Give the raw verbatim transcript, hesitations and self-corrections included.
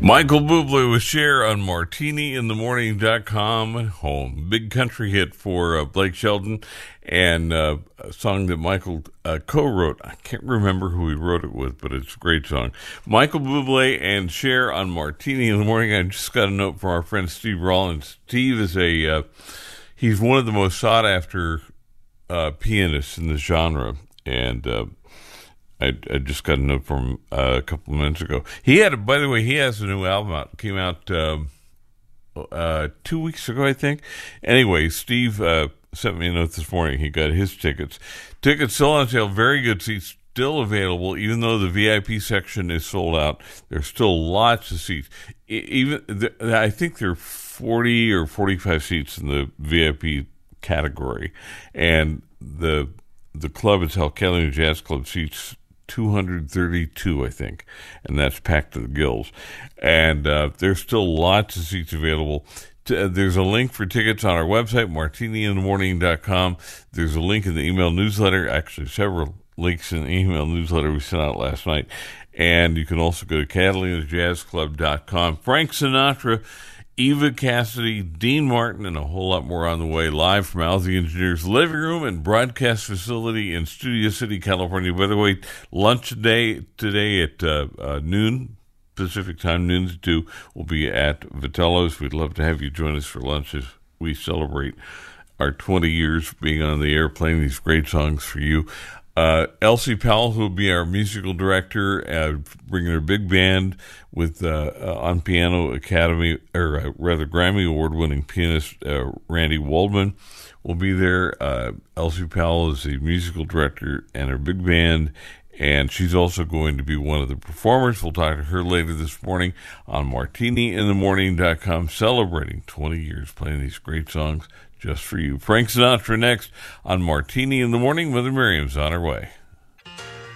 Michael Bublé with Cher on martini in the morning dot com. Home. Big country hit for uh, Blake Shelton, and uh, a song that Michael uh, co-wrote. I can't remember who he wrote it with, but it's a great song. Michael Bublé and Cher on Martini in the Morning. I just got a note from our friend Steve Rollins. Steve is a, uh, he's one of the most sought after uh, pianists in the genre, and uh, I, I just got a note from him uh, a couple of minutes ago. He had, a, by the way, he has a new album out. It came out um, uh, two weeks ago, I think. Anyway, Steve uh, sent me a note this morning. He got his tickets. Tickets still on sale. Very good seats still available, even though the V I P section is sold out. There's still lots of seats. Even the, I think there are forty or forty-five seats in the V I P category, and the the club itself, Caledonia Jazz Club, seats two hundred thirty-two, I think, and that's packed to the gills. And uh, there's still lots of seats available. T- uh, there's a link for tickets on our website, martini in the morning dot com. There's a link in the email newsletter, actually several links in the email newsletter we sent out last night. And you can also go to catalina jazz club dot com. Frank Sinatra, Eva Cassidy, Dean Martin, and a whole lot more on the way, live from Al the Engineer's living room and broadcast facility in Studio City, California. By the way, lunch today, today at uh, uh, noon, Pacific time, noon to two, will be at Vitello's. We'd love to have you join us for lunch as we celebrate our twenty years being on the air, playing these great songs for you. Uh, Elsie Powell, who will be our musical director, uh, bringing her big band with uh, uh, on piano Academy, or uh, rather Grammy Award-winning pianist uh, Randy Waldman will be there. Uh, Elsie Powell is the musical director and her big band, and she's also going to be one of the performers. We'll talk to her later this morning on martini in the morning dot com, celebrating twenty years playing these great songs just for you. Frank Sinatra next on Martini in the Morning. Mother Miriam's on her way.